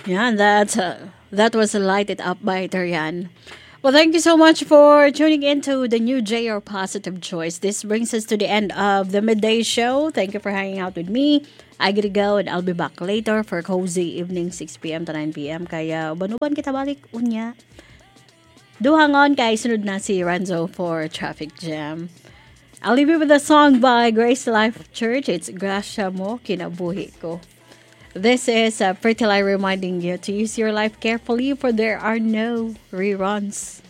Yeah, that was Light It Up by Darian. Well, thank you so much for tuning into the new J or Positive Choice. This brings us to the end of the midday show. Thank you for hanging out with me. I gotta go and I'll be back later for cozy evening 6 p.m. to 9 p.m. Kaya banuban kita balik unya. Duhangon kay sunod na si Renzo for Traffic Jam. I'll leave you with a song by Grace Life Church. It's Grasya Mo, Kinabuhi Ko. This is Pretty Lie reminding you to use your life carefully for there are no reruns.